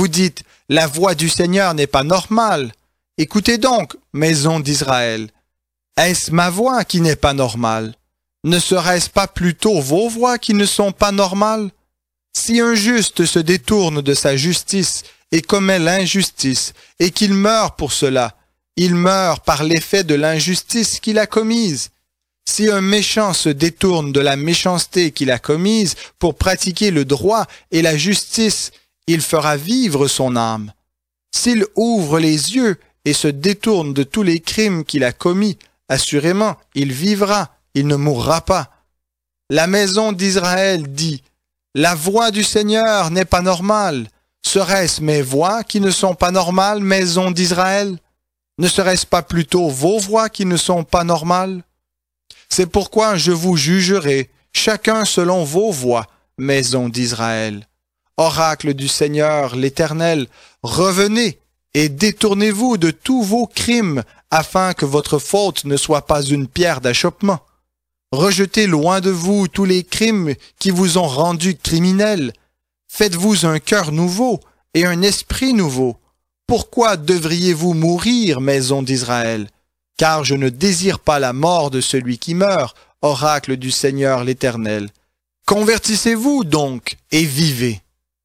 Vous dites, la voix du Seigneur n'est pas normale. Écoutez donc, maison d'Israël. Est-ce ma voix qui n'est pas normale? Ne serait-ce pas plutôt vos voix qui ne sont pas normales? Si un juste se détourne de sa justice et commet l'injustice, et qu'il meurt pour cela, il meurt par l'effet de l'injustice qu'il a commise. Si un méchant se détourne de la méchanceté qu'il a commise pour pratiquer le droit et la justice, il fera vivre son âme. S'il ouvre les yeux et se détourne de tous les crimes qu'il a commis, assurément, il vivra, il ne mourra pas. La maison d'Israël dit, « La voix du Seigneur n'est pas normale. Serait-ce mes voix qui ne sont pas normales, maison d'Israël? Ne serait-ce pas plutôt vos voix qui ne sont pas normales? C'est pourquoi je vous jugerai, chacun selon vos voix, maison d'Israël. Oracle du Seigneur l'Éternel, revenez et détournez-vous de tous vos crimes, afin que votre faute ne soit pas une pierre d'achoppement. Rejetez loin de vous tous les crimes qui vous ont rendus criminels. Faites-vous un cœur nouveau et un esprit nouveau. Pourquoi devriez-vous mourir, maison d'Israël? Car je ne désire pas la mort de celui qui meurt, oracle du Seigneur l'Éternel. Convertissez-vous donc et vivez.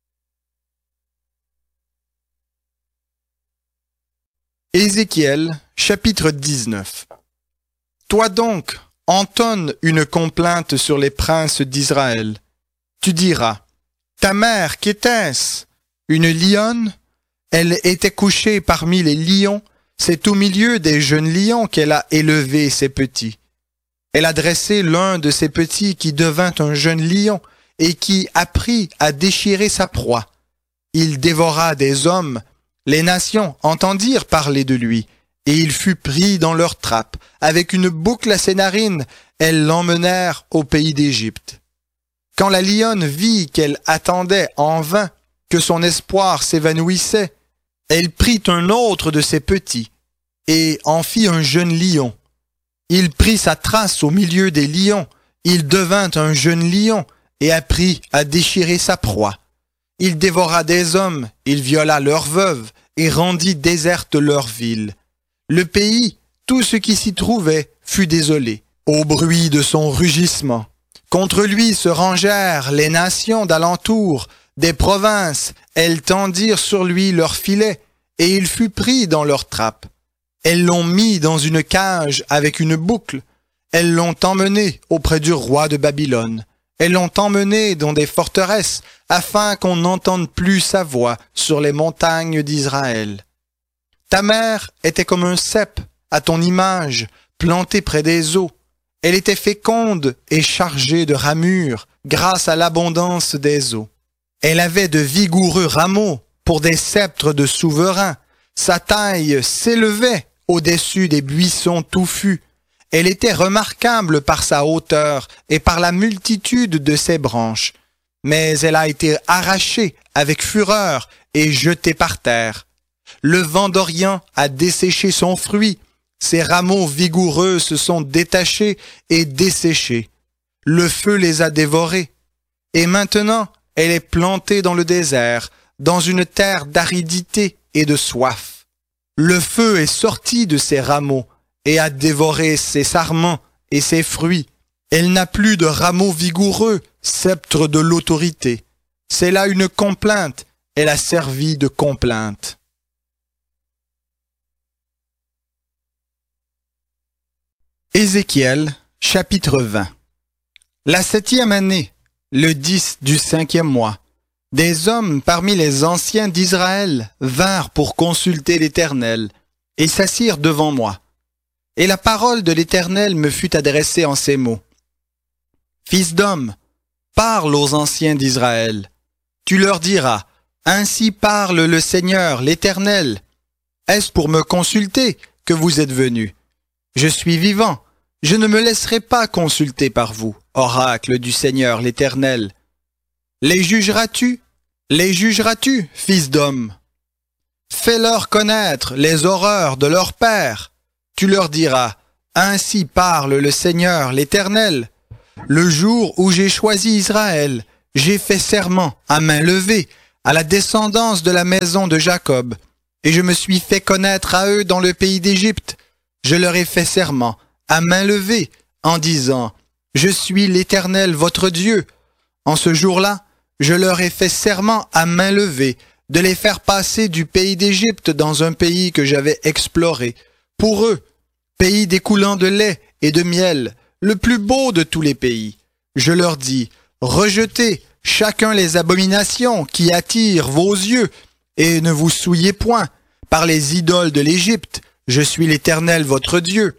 Ézéchiel, chapitre 19. Toi donc, entonne une complainte sur les princes d'Israël. Tu diras, ta mère, qu'était-ce? Une lionne? Elle était couchée parmi les lions, c'est au milieu des jeunes lions qu'elle a élevé ses petits. Elle a dressé l'un de ses petits qui devint un jeune lion et qui apprit à déchirer sa proie. Il dévora des hommes, les nations entendirent parler de lui, et il fut pris dans leur trappe. Avec une boucle à ses narines, elles l'emmenèrent au pays d'Égypte. Quand la lionne vit qu'elle attendait en vain, que son espoir s'évanouissait, elle prit un autre de ses petits, et en fit un jeune lion. Il prit sa trace au milieu des lions, il devint un jeune lion, et apprit à déchirer sa proie. Il dévora des hommes, il viola leurs veuves, et rendit déserte leur ville. Le pays, tout ce qui s'y trouvait, fut désolé, au bruit de son rugissement. Contre lui se rangèrent les nations d'alentour, des provinces, elles tendirent sur lui leurs filets, et il fut pris dans leurs trappes. Elles l'ont mis dans une cage avec une boucle, elles l'ont emmené auprès du roi de Babylone. Elles l'ont emmené dans des forteresses, afin qu'on n'entende plus sa voix sur les montagnes d'Israël. Ta mère était comme un cep, à ton image, planté près des eaux. Elle était féconde et chargée de ramures, grâce à l'abondance des eaux. Elle avait de vigoureux rameaux pour des sceptres de souverains. Sa taille s'élevait au-dessus des buissons touffus. Elle était remarquable par sa hauteur et par la multitude de ses branches. Mais elle a été arrachée avec fureur et jetée par terre. Le vent d'Orient a desséché son fruit. Ses rameaux vigoureux se sont détachés et desséchés. Le feu les a dévorés. Et maintenant, elle est plantée dans le désert, dans une terre d'aridité et de soif. Le feu est sorti de ses rameaux et a dévoré ses sarments et ses fruits. Elle n'a plus de rameaux vigoureux, sceptre de l'autorité. C'est là une complainte, elle a servi de complainte. Ézéchiel, chapitre 20. La 7e année, le 10 du 5e mois, des hommes parmi les anciens d'Israël vinrent pour consulter l'Éternel et s'assirent devant moi. Et la parole de l'Éternel me fut adressée en ces mots. Fils d'homme, parle aux anciens d'Israël. Tu leur diras, ainsi parle le Seigneur, l'Éternel. Est-ce pour me consulter que vous êtes venus? Je suis vivant, je ne me laisserai pas consulter par vous, oracle du Seigneur l'Éternel. Les jugeras-tu? Les jugeras-tu, fils d'homme? Fais-leur connaître les horreurs de leur père. Tu leur diras, ainsi parle le Seigneur l'Éternel. Le jour où j'ai choisi Israël, j'ai fait serment à main levée, à la descendance de la maison de Jacob, et je me suis fait connaître à eux dans le pays d'Égypte. Je leur ai fait serment, à main levée, en disant, « Je suis l'Éternel votre Dieu. » En ce jour-là, je leur ai fait serment à main levée, de les faire passer du pays d'Égypte dans un pays que j'avais exploré. Pour eux, pays découlant de lait et de miel, le plus beau de tous les pays. Je leur dis, rejetez chacun les abominations qui attirent vos yeux, et ne vous souillez point par les idoles de l'Égypte. Je suis l'Éternel votre Dieu.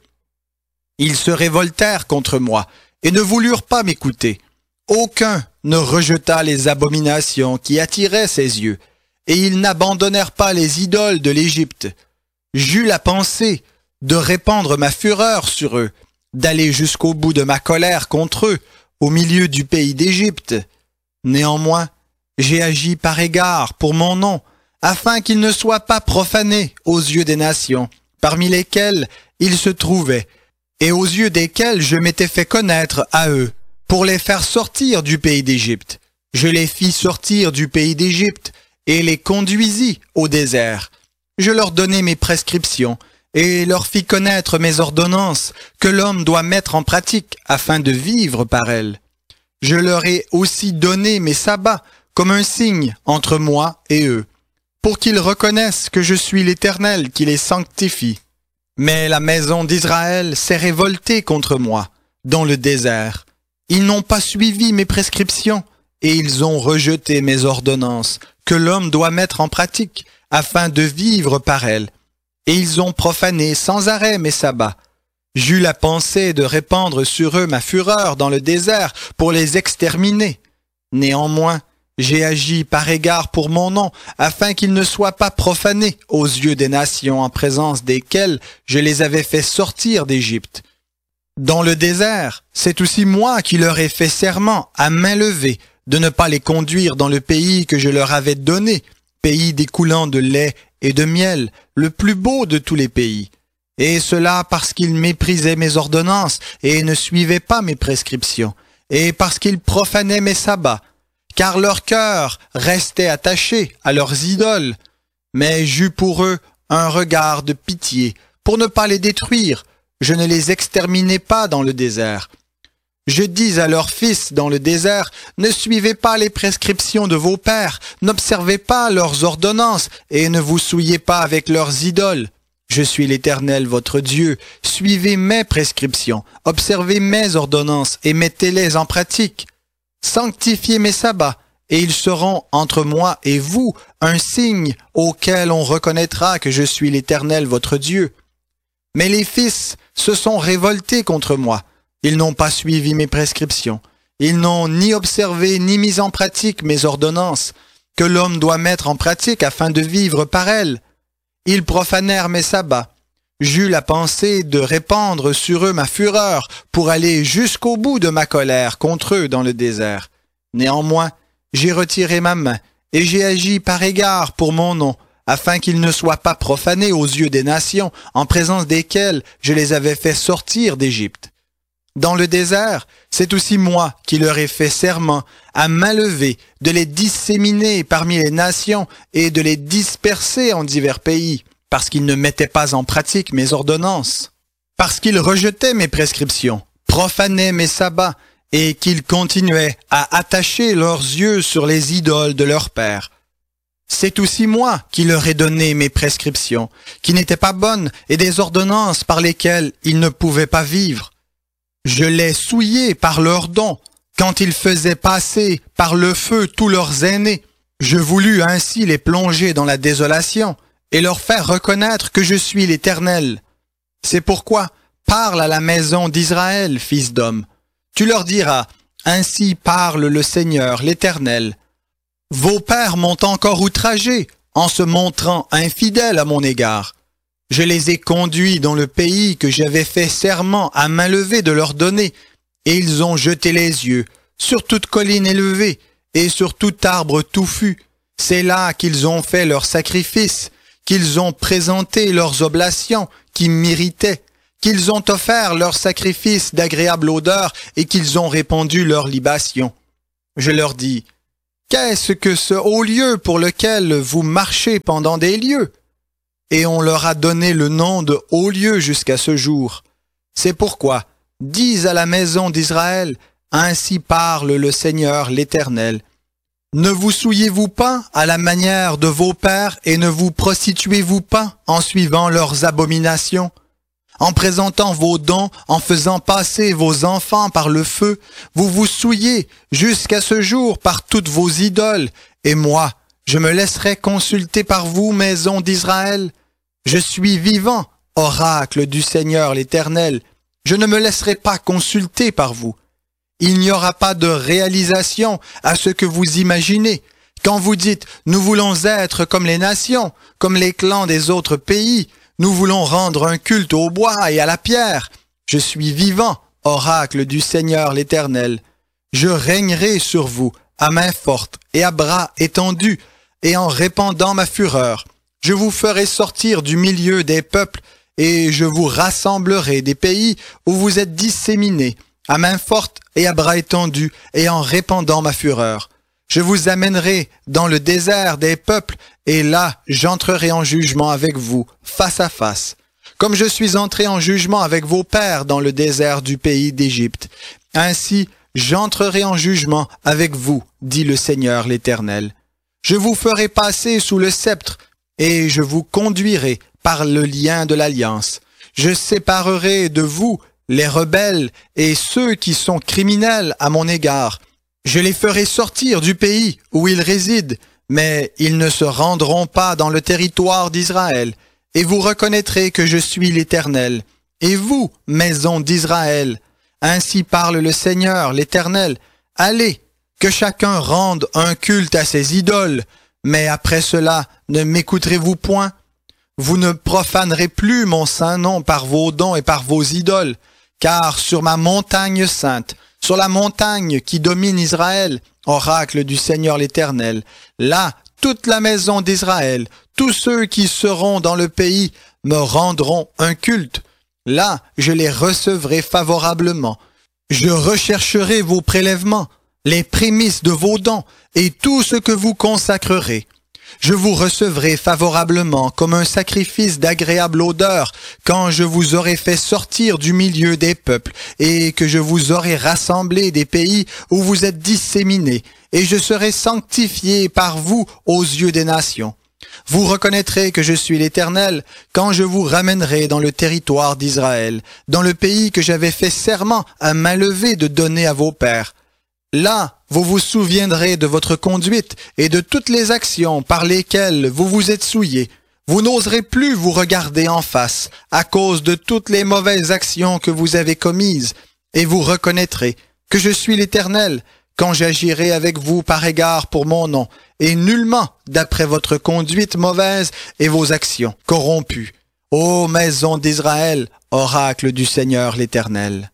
Ils se révoltèrent contre moi, et ne voulurent pas m'écouter. Aucun ne rejeta les abominations qui attiraient ses yeux, et ils n'abandonnèrent pas les idoles de l'Égypte. J'eus la pensée de répandre ma fureur sur eux, d'aller jusqu'au bout de ma colère contre eux, au milieu du pays d'Égypte. Néanmoins, j'ai agi par égard pour mon nom, afin qu'ils ne soient pas profanés aux yeux des nations, parmi lesquelles ils se trouvaient, et aux yeux desquels je m'étais fait connaître à eux, pour les faire sortir du pays d'Égypte. Je les fis sortir du pays d'Égypte, et les conduisis au désert. Je leur donnai mes prescriptions, et leur fis connaître mes ordonnances que l'homme doit mettre en pratique afin de vivre par elles. Je leur ai aussi donné mes sabbats comme un signe entre moi et eux, pour qu'ils reconnaissent que je suis l'Éternel qui les sanctifie. Mais la maison d'Israël s'est révoltée contre moi, dans le désert. Ils n'ont pas suivi mes prescriptions, et ils ont rejeté mes ordonnances, que l'homme doit mettre en pratique, afin de vivre par elles. Et ils ont profané sans arrêt mes sabbats. J'eus la pensée de répandre sur eux ma fureur dans le désert pour les exterminer. Néanmoins, j'ai agi par égard pour mon nom, afin qu'ils ne soient pas profanés aux yeux des nations en présence desquelles je les avais fait sortir d'Égypte. Dans le désert, c'est aussi moi qui leur ai fait serment à main levée de ne pas les conduire dans le pays que je leur avais donné, pays découlant de lait et de miel, le plus beau de tous les pays. Et cela parce qu'ils méprisaient mes ordonnances et ne suivaient pas mes prescriptions, et parce qu'ils profanaient mes sabbats, car leur cœur restait attaché à leurs idoles. Mais j'eus pour eux un regard de pitié, pour ne pas les détruire. Je ne les exterminai pas dans le désert. Je dis à leurs fils dans le désert, ne suivez pas les prescriptions de vos pères, n'observez pas leurs ordonnances, et ne vous souillez pas avec leurs idoles. Je suis l'Éternel votre Dieu, suivez mes prescriptions, observez mes ordonnances et mettez-les en pratique. Sanctifiez mes sabbats, et ils seront entre moi et vous un signe auquel on reconnaîtra que je suis l'Éternel votre Dieu. Mais les fils se sont révoltés contre moi. Ils n'ont pas suivi mes prescriptions. Ils n'ont ni observé ni mis en pratique mes ordonnances, que l'homme doit mettre en pratique afin de vivre par elles. Ils profanèrent mes sabbats. J'eus la pensée de répandre sur eux ma fureur pour aller jusqu'au bout de ma colère contre eux dans le désert. Néanmoins, j'ai retiré ma main et j'ai agi par égard pour mon nom, afin qu'ils ne soient pas profanés aux yeux des nations en présence desquelles je les avais fait sortir d'Égypte. Dans le désert, c'est aussi moi qui leur ai fait serment à main levée de les disséminer parmi les nations et de les disperser en divers pays, parce qu'ils ne mettaient pas en pratique mes ordonnances, parce qu'ils rejetaient mes prescriptions, profanaient mes sabbats, et qu'ils continuaient à attacher leurs yeux sur les idoles de leurs pères. C'est aussi moi qui leur ai donné mes prescriptions, qui n'étaient pas bonnes, et des ordonnances par lesquelles ils ne pouvaient pas vivre. Je les souillai par leurs dons, quand ils faisaient passer par le feu tous leurs aînés. Je voulus ainsi les plonger dans la désolation et leur faire reconnaître que je suis l'Éternel. C'est pourquoi parle à la maison d'Israël, fils d'homme. Tu leur diras, ainsi parle le Seigneur, l'Éternel. Vos pères m'ont encore outragé en se montrant infidèles à mon égard. Je les ai conduits dans le pays que j'avais fait serment à main levée de leur donner, et ils ont jeté les yeux sur toute colline élevée et sur tout arbre touffu. C'est là qu'ils ont fait leurs sacrifices, qu'ils ont présenté leurs oblations qui m'irritaient, qu'ils ont offert leurs sacrifices d'agréable odeur et qu'ils ont répandu leurs libations. Je leur dis, Qu'est-ce que ce haut lieu pour lequel vous marchez pendant des lieues? Et on leur a donné le nom de haut lieu jusqu'à ce jour. C'est pourquoi, dis à la maison d'Israël, ainsi parle le Seigneur l'Éternel. Ne vous souillez-vous pas à la manière de vos pères et ne vous prostituez-vous pas en suivant leurs abominations? En présentant vos dons, en faisant passer vos enfants par le feu, vous vous souillez jusqu'à ce jour par toutes vos idoles, et moi, je me laisserai consulter par vous, maison d'Israël. Je suis vivant, oracle du Seigneur l'Éternel. Je ne me laisserai pas consulter par vous. Il n'y aura pas de réalisation à ce que vous imaginez. Quand vous dites « Nous voulons être comme les nations, comme les clans des autres pays, nous voulons rendre un culte au bois et à la pierre. » Je suis vivant, oracle du Seigneur l'Éternel. Je régnerai sur vous à main forte et à bras étendus, et en répandant ma fureur. Je vous ferai sortir du milieu des peuples, et je vous rassemblerai des pays où vous êtes disséminés, à main forte et à bras étendus, et en répandant ma fureur. Je vous amènerai dans le désert des peuples, et là j'entrerai en jugement avec vous, face à face, comme je suis entré en jugement avec vos pères dans le désert du pays d'Égypte. Ainsi j'entrerai en jugement avec vous, dit le Seigneur l'Éternel. Je vous ferai passer sous le sceptre, et je vous conduirai par le lien de l'alliance. Je séparerai de vous les rebelles et ceux qui sont criminels à mon égard. Je les ferai sortir du pays où ils résident, mais ils ne se rendront pas dans le territoire d'Israël, et vous reconnaîtrez que je suis l'Éternel. Et vous, maison d'Israël, ainsi parle le Seigneur l'Éternel, allez, que chacun rende un culte à ses idoles, mais après cela, ne m'écouterez-vous point? Vous ne profanerez plus mon saint nom par vos dons et par vos idoles, car sur ma montagne sainte, sur la montagne qui domine Israël, oracle du Seigneur l'Éternel, là, toute la maison d'Israël, tous ceux qui seront dans le pays, me rendront un culte. Là, je les recevrai favorablement. Je rechercherai vos prélèvements, les prémices de vos dons, et tout ce que vous consacrerez. Je vous recevrai favorablement comme un sacrifice d'agréable odeur quand je vous aurai fait sortir du milieu des peuples et que je vous aurai rassemblé des pays où vous êtes disséminés, et je serai sanctifié par vous aux yeux des nations. Vous reconnaîtrez que je suis l'Éternel quand je vous ramènerai dans le territoire d'Israël, dans le pays que j'avais fait serment à main levée de donner à vos pères. Là, vous vous souviendrez de votre conduite et de toutes les actions par lesquelles vous vous êtes souillés. Vous n'oserez plus vous regarder en face à cause de toutes les mauvaises actions que vous avez commises, et vous reconnaîtrez que je suis l'Éternel quand j'agirai avec vous par égard pour mon nom, et nullement d'après votre conduite mauvaise et vos actions corrompues. Ô maison d'Israël, oracle du Seigneur l'Éternel.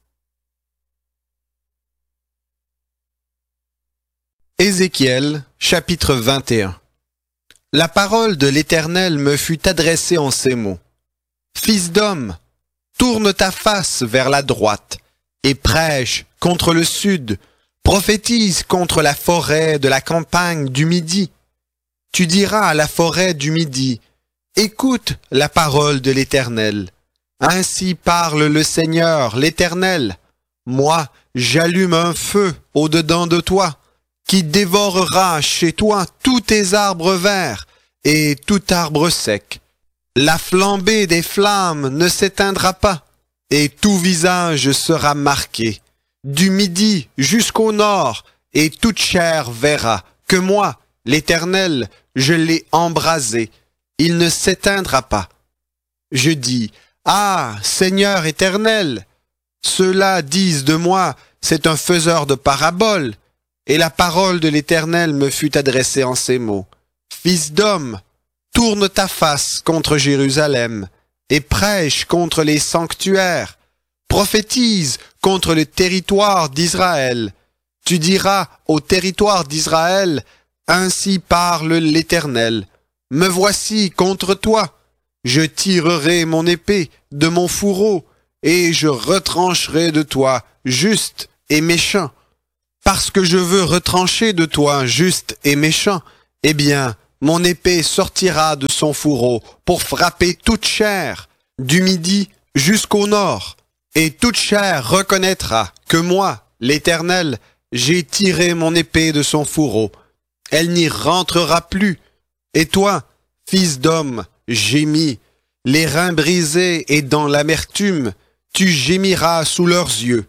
Ézéchiel, chapitre 21. La parole de l'Éternel me fut adressée en ces mots. Fils d'homme, tourne ta face vers la droite, et prêche contre le sud, prophétise contre la forêt de la campagne du Midi. Tu diras à la forêt du Midi, écoute la parole de l'Éternel. Ainsi parle le Seigneur, l'Éternel. Moi, j'allume un feu au-dedans de toi, qui dévorera chez toi tous tes arbres verts et tout arbre sec. La flambée des flammes ne s'éteindra pas, et tout visage sera marqué. Du midi jusqu'au nord, et toute chair verra que moi, l'Éternel, je l'ai embrasé. Il ne s'éteindra pas. Je dis, ah, Seigneur éternel, ceux-là disent de moi, c'est un faiseur de paraboles. Et la parole de l'Éternel me fut adressée en ces mots. Fils d'homme, tourne ta face contre Jérusalem, et prêche contre les sanctuaires. Prophétise contre le territoire d'Israël. Tu diras au territoire d'Israël, ainsi parle l'Éternel. Me voici contre toi. Je tirerai mon épée de mon fourreau, et je retrancherai de toi juste et méchant. Parce que je veux retrancher de toi juste et méchant, eh bien, mon épée sortira de son fourreau pour frapper toute chair, du midi jusqu'au nord. Et toute chair reconnaîtra que moi, l'Éternel, j'ai tiré mon épée de son fourreau. Elle n'y rentrera plus. Et toi, fils d'homme, gémis, les reins brisés et dans l'amertume, tu gémiras sous leurs yeux.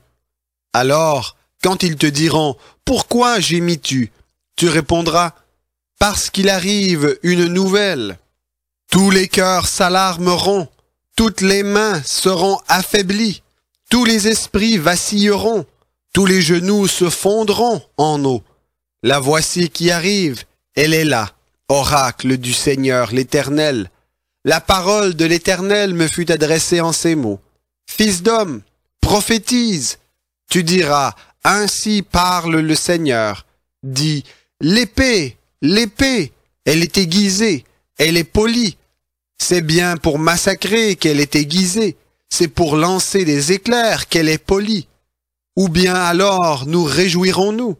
Alors, quand ils te diront « Pourquoi gémis-tu » tu répondras « Parce qu'il arrive une nouvelle. » Tous les cœurs s'alarmeront, toutes les mains seront affaiblies, tous les esprits vacilleront, tous les genoux se fondront en eau. La voici qui arrive, elle est là, oracle du Seigneur l'Éternel. La parole de l'Éternel me fut adressée en ces mots. Fils d'homme, prophétise. Tu diras, ainsi parle le Seigneur. Dis, l'épée, l'épée, elle est aiguisée, elle est polie. C'est bien pour massacrer qu'elle est aiguisée, c'est pour lancer des éclairs qu'elle est polie. Ou bien alors nous réjouirons-nous?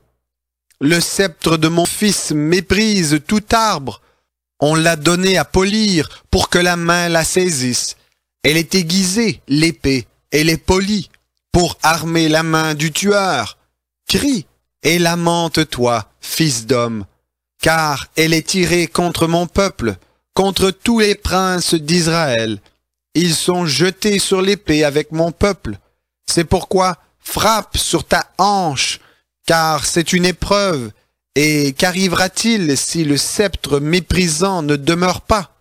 Le sceptre de mon fils méprise tout arbre. On l'a donné à polir pour que la main la saisisse. Elle est aiguisée, l'épée, elle est polie, pour armer la main du tueur. Crie et lamente-toi, fils d'homme, car elle est tirée contre mon peuple, contre tous les princes d'Israël. Ils sont jetés sur l'épée avec mon peuple. C'est pourquoi frappe sur ta hanche, car c'est une épreuve. Et qu'arrivera-t-il si le sceptre méprisant ne demeure pas?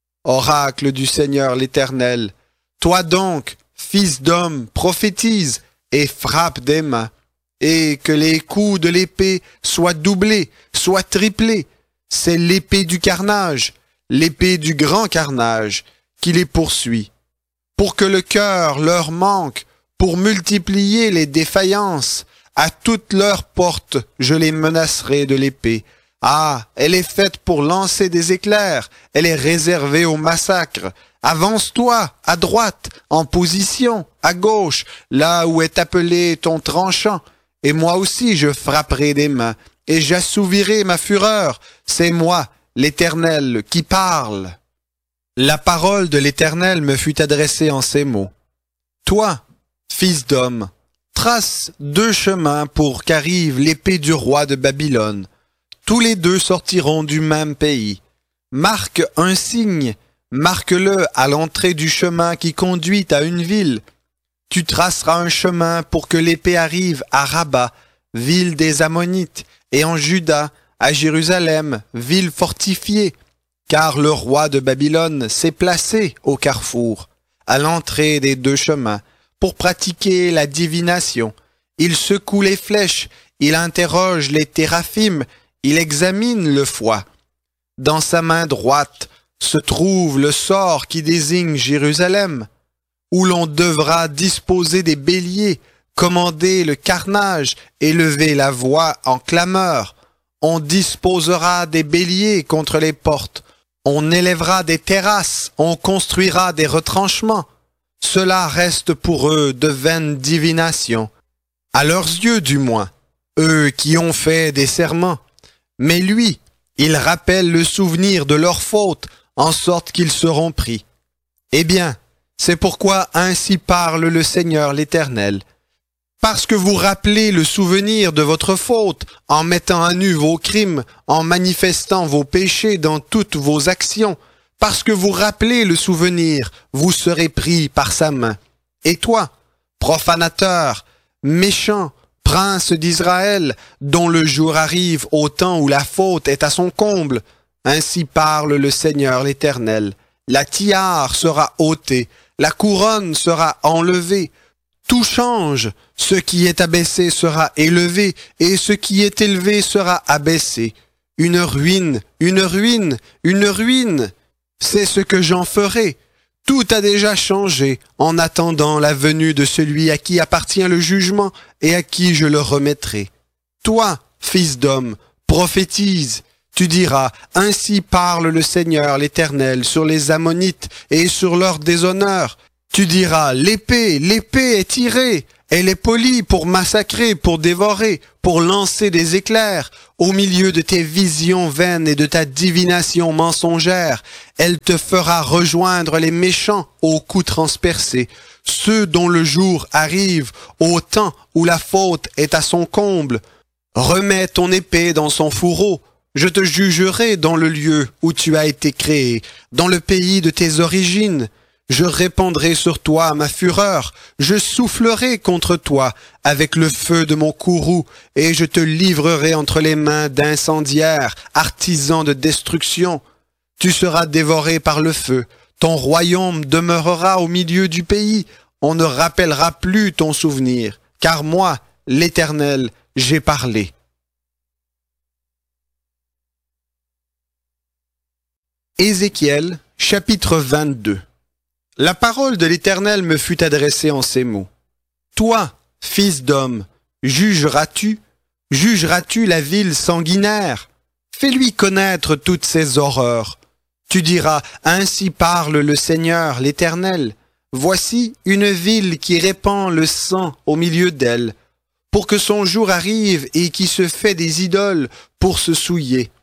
Oracle du Seigneur l'Éternel, toi donc, fils d'homme, prophétise et frappe des mains, et que les coups de l'épée soient doublés, soient triplés. C'est l'épée du carnage, l'épée du grand carnage, qui les poursuit. Pour que le cœur leur manque, pour multiplier les défaillances, à toutes leurs portes, je les menacerai de l'épée. Ah, elle est faite pour lancer des éclairs, elle est réservée au massacre. Avance-toi, à droite, en position, à gauche, là où est appelé ton tranchant. Et moi aussi je frapperai des mains, et j'assouvirai ma fureur. C'est moi, l'Éternel, qui parle. La parole de l'Éternel me fut adressée en ces mots. Toi, fils d'homme, trace 2 chemins pour qu'arrive l'épée du roi de Babylone. Tous les 2 sortiront du même pays. Marque un signe, marque-le à l'entrée du chemin qui conduit à une ville. Tu traceras un chemin pour que l'épée arrive à Rabat, ville des Ammonites, et en Juda, à Jérusalem, ville fortifiée, car le roi de Babylone s'est placé au carrefour, à l'entrée des 2 chemins, pour pratiquer la divination. Il secoue les flèches, il interroge les téraphim, il examine le foie. Dans sa main droite se trouve le sort qui désigne Jérusalem, où l'on devra disposer des béliers, commander le carnage, élever la voix en clameur. On disposera des béliers contre les portes, on élèvera des terrasses, on construira des retranchements. Cela reste pour eux de vaines divinations, à leurs yeux du moins, eux qui ont fait des serments. Mais lui, il rappelle le souvenir de leurs fautes, en sorte qu'ils seront pris. Eh bien, c'est pourquoi ainsi parle le Seigneur l'Éternel. Parce que vous rappelez le souvenir de votre faute, en mettant à nu vos crimes, en manifestant vos péchés dans toutes vos actions, parce que vous rappelez le souvenir, vous serez pris par sa main. Et toi, profanateur, méchant, prince d'Israël, dont le jour arrive au temps où la faute est à son comble, ainsi parle le Seigneur l'Éternel. La tiare sera ôtée, la couronne sera enlevée. Tout change, ce qui est abaissé sera élevé, et ce qui est élevé sera abaissé. Une ruine, une ruine, une ruine. C'est ce que j'en ferai. Tout a déjà changé en attendant la venue de celui à qui appartient le jugement et à qui je le remettrai. Toi, fils d'homme, prophétise. Tu diras, ainsi parle le Seigneur l'Éternel sur les Ammonites et sur leur déshonneur. Tu diras, l'épée est tirée, Elle est polie pour massacrer, pour dévorer, pour lancer des éclairs. Au milieu de tes visions vaines et de ta divination mensongère, elle te fera rejoindre les méchants aux coups transpercés, ceux dont le jour arrive au temps où la faute est à son comble. Remets ton épée dans son fourreau. Je te jugerai dans le lieu où tu as été créé, dans le pays de tes origines. Je répandrai sur toi ma fureur, je soufflerai contre toi avec le feu de mon courroux, et je te livrerai entre les mains d'incendiaires, artisans de destruction. Tu seras dévoré par le feu, ton royaume demeurera au milieu du pays, on ne rappellera plus ton souvenir, car moi, l'Éternel, j'ai parlé. Ézéchiel, chapitre 22. La parole de l'Éternel me fut adressée en ces mots. Toi, fils d'homme, jugeras-tu la ville sanguinaire? Fais-lui connaître toutes ses horreurs. Tu diras, ainsi parle le Seigneur, l'Éternel. Voici une ville qui répand le sang au milieu d'elle, pour que son jour arrive et qui se fait des idoles pour se souiller.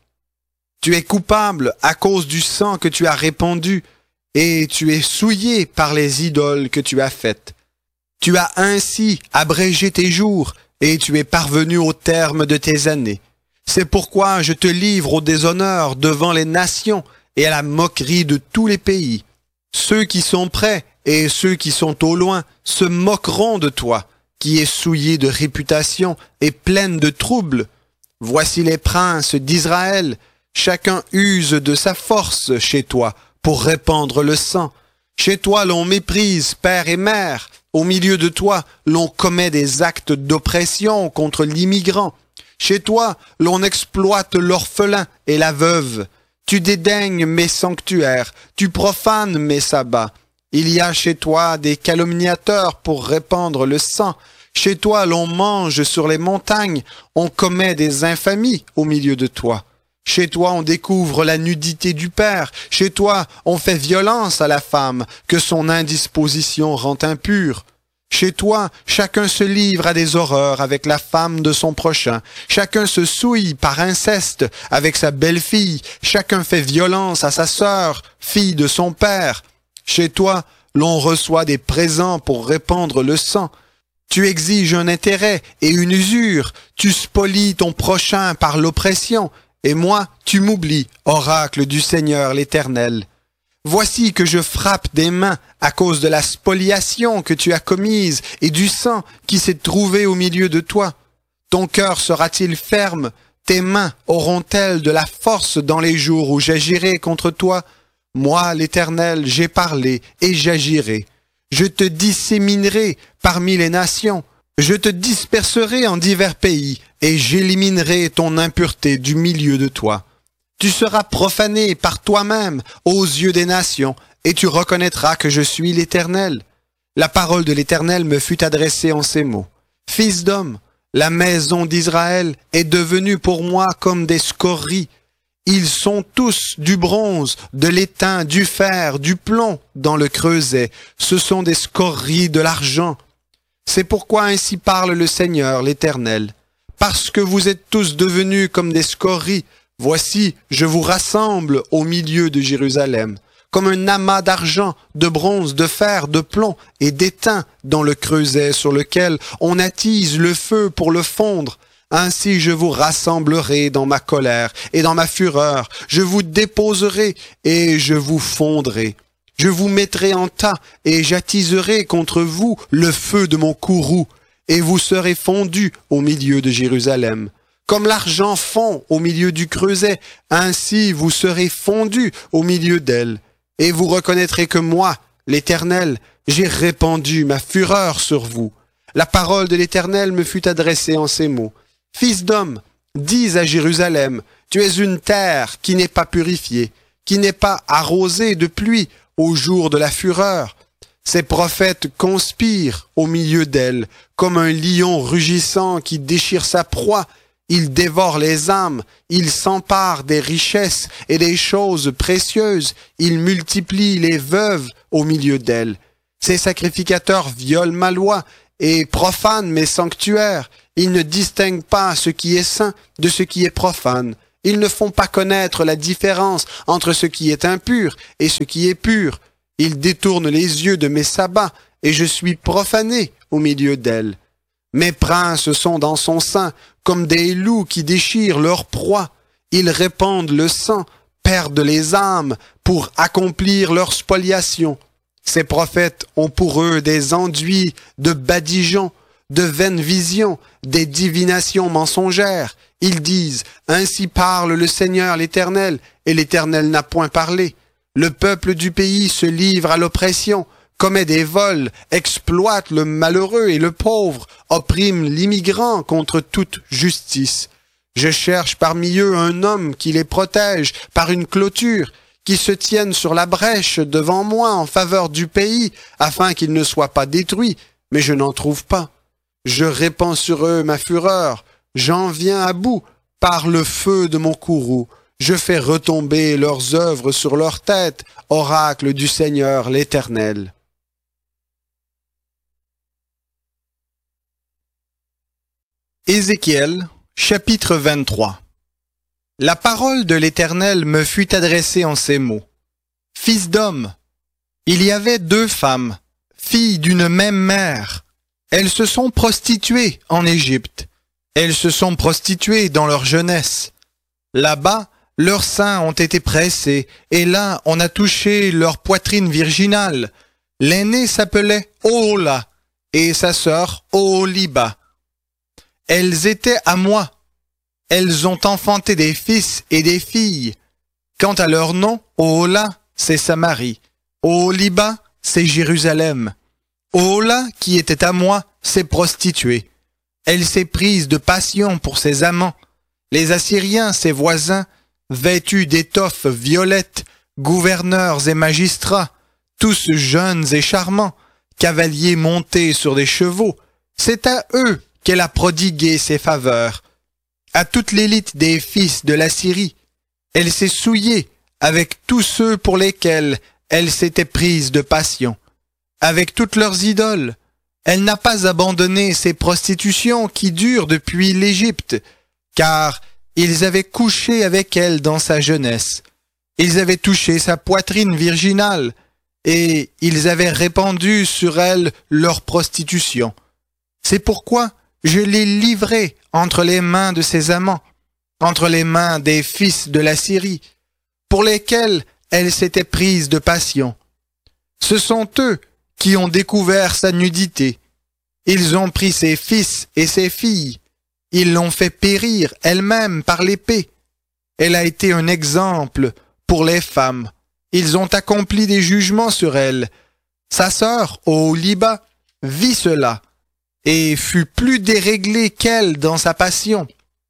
Tu es coupable à cause du sang que tu as répandu, et tu es souillé par les idoles que tu as faites. Tu as ainsi abrégé tes jours, et tu es parvenu au terme de tes années. C'est pourquoi je te livre au déshonneur devant les nations et à la moquerie de tous les pays. Ceux qui sont près et ceux qui sont au loin se moqueront de toi, qui es souillé de réputation et pleine de troubles. Voici les princes d'Israël, chacun use de sa force chez toi, pour répandre le sang. Chez toi, l'on méprise père et mère. Au milieu de toi, l'on commet des actes d'oppression contre l'immigrant. Chez toi, l'on exploite l'orphelin et la veuve. Tu dédaignes mes sanctuaires, tu profanes mes sabbats. Il y a chez toi des calomniateurs pour répandre le sang. Chez toi, l'on mange sur les montagnes. On commet des infamies au milieu de toi. Chez toi, on découvre la nudité du père. Chez toi, on fait violence à la femme, que son indisposition rend impure. Chez toi, chacun se livre à des horreurs avec la femme de son prochain. Chacun se souille par inceste avec sa belle-fille. Chacun fait violence à sa sœur, fille de son père. Chez toi, l'on reçoit des présents pour répandre le sang. Tu exiges un intérêt et une usure. Tu spolies ton prochain par l'oppression. Et moi, tu m'oublies, oracle du Seigneur l'Éternel. Voici que je frappe des mains à cause de la spoliation que tu as commise et du sang qui s'est trouvé au milieu de toi. Ton cœur sera-t-il ferme? Tes mains auront-elles de la force dans les jours où j'agirai contre toi? Moi, l'Éternel, j'ai parlé et j'agirai. Je te disséminerai parmi les nations. Je te disperserai en divers pays, et j'éliminerai ton impureté du milieu de toi. Tu seras profané par toi-même aux yeux des nations, et tu reconnaîtras que je suis l'Éternel. La parole de l'Éternel me fut adressée en ces mots. Fils d'homme, la maison d'Israël est devenue pour moi comme des scories. Ils sont tous du bronze, de l'étain, du fer, du plomb dans le creuset. Ce sont des scories de l'argent. C'est pourquoi ainsi parle le Seigneur, l'Éternel. Parce que vous êtes tous devenus comme des scories, voici, je vous rassemble au milieu de Jérusalem, comme un amas d'argent, de bronze, de fer, de plomb et d'étain dans le creuset sur lequel on attise le feu pour le fondre. Ainsi je vous rassemblerai dans ma colère et dans ma fureur, je vous déposerai et je vous fondrai. Je vous mettrai en tas et j'attiserai contre vous le feu de mon courroux, et vous serez fondus au milieu de Jérusalem. Comme l'argent fond au milieu du creuset, ainsi vous serez fondus au milieu d'elle. Et vous reconnaîtrez que moi, l'Éternel, j'ai répandu ma fureur sur vous. La parole de l'Éternel me fut adressée en ces mots. Fils d'homme, dis à Jérusalem, tu es une terre qui n'est pas purifiée, qui n'est pas arrosée de pluie au jour de la fureur. Ces prophètes conspirent au milieu d'elle, comme un lion rugissant qui déchire sa proie. Ils dévorent les âmes, ils s'emparent des richesses et des choses précieuses, ils multiplient les veuves au milieu d'elle. Ces sacrificateurs violent ma loi et profanent mes sanctuaires. Ils ne distinguent pas ce qui est saint de ce qui est profane. Ils ne font pas connaître la différence entre ce qui est impur et ce qui est pur. Ils détournent les yeux de mes sabbats, et je suis profané au milieu d'elles. Mes princes sont dans son sein, comme des loups qui déchirent leur proie. Ils répandent le sang, perdent les âmes pour accomplir leur spoliation. Ces prophètes ont pour eux des enduits de badigeons, de vaines visions, des divinations mensongères. Ils disent « Ainsi parle le Seigneur l'Éternel », et l'Éternel n'a point parlé. Le peuple du pays se livre à l'oppression, commet des vols, exploite le malheureux et le pauvre, opprime l'immigrant contre toute justice. Je cherche parmi eux un homme qui les protège par une clôture, qui se tienne sur la brèche devant moi en faveur du pays, afin qu'il ne soit pas détruit, mais je n'en trouve pas. Je répands sur eux ma fureur, j'en viens à bout par le feu de mon courroux. Je fais retomber leurs œuvres sur leur tête, oracle du Seigneur l'Éternel. Ézéchiel, chapitre 23. La parole de l'Éternel me fut adressée en ces mots. Fils d'homme, il y avait 2 femmes, filles d'une même mère. Elles se sont prostituées en Égypte. Elles se sont prostituées dans leur jeunesse. Là-bas, leurs seins ont été pressés, et là, on a touché leur poitrine virginale. L'aînée s'appelait Ohola, et sa sœur Oholiba. Elles étaient à moi. Elles ont enfanté des fils et des filles. Quant à leur nom, Ohola, c'est Samarie. Oholiba, c'est Jérusalem. Ohola, qui était à moi, s'est prostituée. Elle s'est prise de passion pour ses amants. Les Assyriens, ses voisins, vêtus d'étoffes violettes, gouverneurs et magistrats, tous jeunes et charmants, cavaliers montés sur des chevaux, c'est à eux qu'elle a prodigué ses faveurs. À toute l'élite des fils de la Syrie, elle s'est souillée avec tous ceux pour lesquels elle s'était prise de passion. Avec toutes leurs idoles, elle n'a pas abandonné ces prostitutions qui durent depuis l'Égypte, car ils avaient couché avec elle dans sa jeunesse. Ils avaient touché sa poitrine virginale, et ils avaient répandu sur elle leur prostitution. C'est pourquoi je l'ai livrée entre les mains de ses amants, entre les mains des fils de la Syrie, pour lesquels elle s'était prise de passion. Ce sont eux qui ont découvert sa nudité. Ils ont pris ses fils et ses filles. Ils l'ont fait périr elle-même par l'épée. Elle a été un exemple pour les femmes. Ils ont accompli des jugements sur elle. Sa sœur, Oholiba, vit cela et fut plus déréglée qu'elle dans sa passion.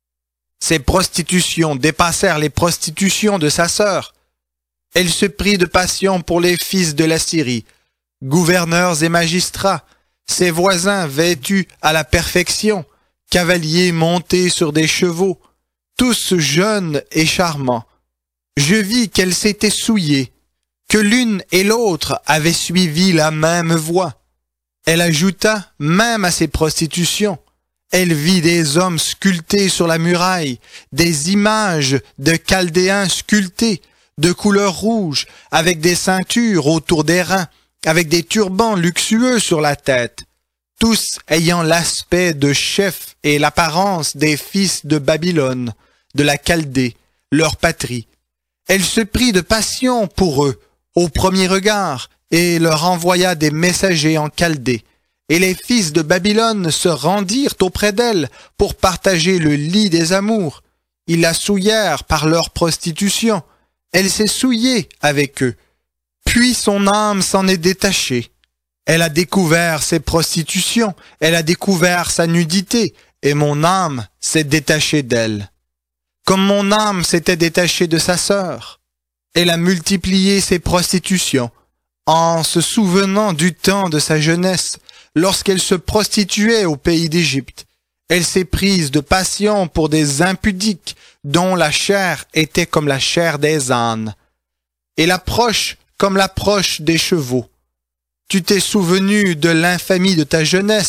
Ses prostitutions dépassèrent les prostitutions de sa sœur. Elle se prit de passion pour les fils de la Syrie, gouverneurs et magistrats, ses voisins vêtus à la perfection, cavaliers montés sur des chevaux, tous jeunes et charmants. Je vis qu'elle s'était souillée, que l'une et l'autre avaient suivi la même voie. Elle ajouta même à ses prostitutions. Elle vit des hommes sculptés sur la muraille, des images de Chaldéens sculptés, de couleur rouge, avec des ceintures autour des reins, avec des turbans luxueux sur la tête, tous ayant l'aspect de chefs et l'apparence des fils de Babylone, de la Chaldée, leur patrie. Elle se prit de passion pour eux, au premier regard, et leur envoya des messagers en Chaldée. Et les fils de Babylone se rendirent auprès d'elle pour partager le lit des amours. Ils la souillèrent par leur prostitution. Elle s'est souillée avec eux. Puis son âme s'en est détachée. Elle a découvert ses prostitutions, elle a découvert sa nudité, et mon âme s'est détachée d'elle. Comme mon âme s'était détachée de sa sœur, elle a multiplié ses prostitutions, en se souvenant du temps de sa jeunesse, lorsqu'elle se prostituait au pays d'Égypte. Elle s'est prise de passion pour des impudiques, dont la chair était comme la chair des ânes, et l'approche comme l'approche des chevaux. Tu t'es souvenu de l'infamie de ta jeunesse,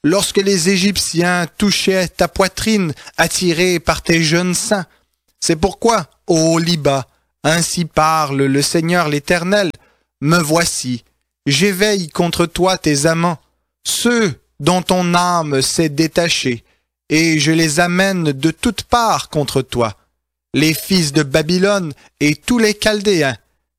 lorsque les Égyptiens touchaient ta poitrine, attirés par tes jeunes seins. C'est pourquoi, ô Liba, ainsi parle le Seigneur l'Éternel, me voici, j'éveille contre toi tes amants, ceux dont ton âme s'est détachée, et je les amène de toutes parts contre toi, les fils de Babylone et tous les Chaldéens,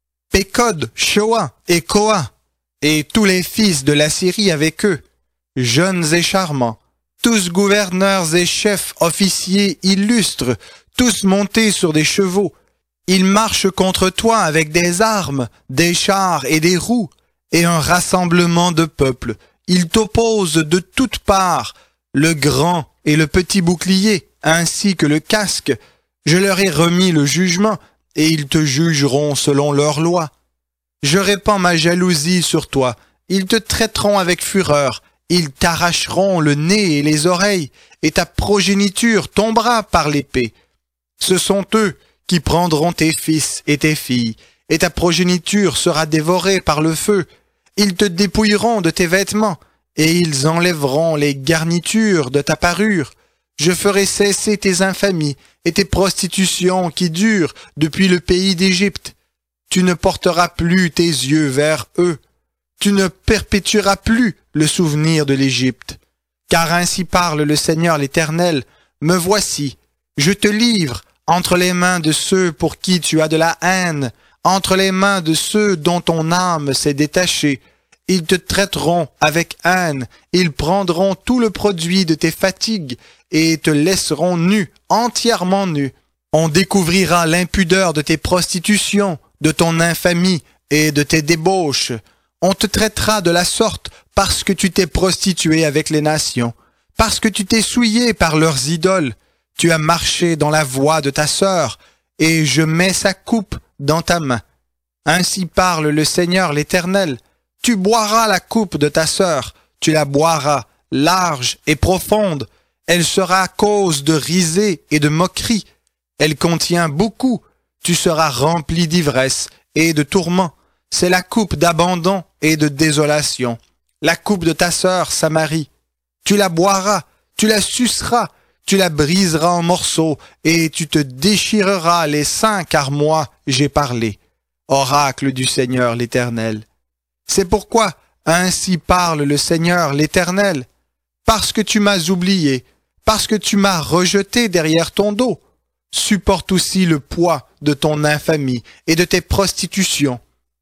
Pécod, Shoa et Koa, et tous les fils de la Syrie avec eux, jeunes et charmants, tous gouverneurs et chefs, officiers illustres, tous montés sur des chevaux. Ils marchent contre toi avec des armes, des chars et des roues, et un rassemblement de peuples. Ils t'opposent de toutes parts, le grand et le petit bouclier, ainsi que le casque. Je leur ai remis le jugement, et ils te jugeront selon leur loi. Je répands ma jalousie sur toi, ils te traiteront avec fureur, ils t'arracheront le nez et les oreilles, et ta progéniture tombera par l'épée. Ce sont eux qui prendront tes fils et tes filles, et ta progéniture sera dévorée par le feu. Ils te dépouilleront de tes vêtements, et ils enlèveront les garnitures de ta parure. Je ferai cesser tes infamies et tes prostitutions qui durent depuis le pays d'Égypte. Tu ne porteras plus tes yeux vers eux. Tu ne perpétueras plus le souvenir de l'Égypte. Car ainsi parle le Seigneur l'Éternel, me voici, je te livre entre les mains de ceux pour qui tu as de la haine, entre les mains de ceux dont ton âme s'est détachée. Ils te traiteront avec haine, ils prendront tout le produit de tes fatigues et te laisseront nu, entièrement nu. On découvrira l'impudeur de tes prostitutions, de ton infamie et de tes débauches. On te traitera de la sorte parce que tu t'es prostitué avec les nations, parce que tu t'es souillé par leurs idoles. Tu as marché dans la voie de ta sœur, et je mets sa coupe dans ta main. Ainsi parle le Seigneur l'Éternel. Tu boiras la coupe de ta sœur, tu la boiras, large et profonde. Elle sera cause de risée et de moquerie. Elle contient beaucoup. Tu seras rempli d'ivresse et de tourments. C'est la coupe d'abandon et de désolation. La coupe de ta sœur, Samarie. Tu la boiras, tu la suceras, tu la briseras en morceaux, et tu te déchireras les seins, car moi, j'ai parlé. Oracle du Seigneur l'Éternel. C'est pourquoi, ainsi parle le Seigneur l'Éternel, parce que tu m'as oublié, parce que tu m'as rejeté derrière ton dos. Supporte aussi le poids de ton infamie et de tes prostitutions.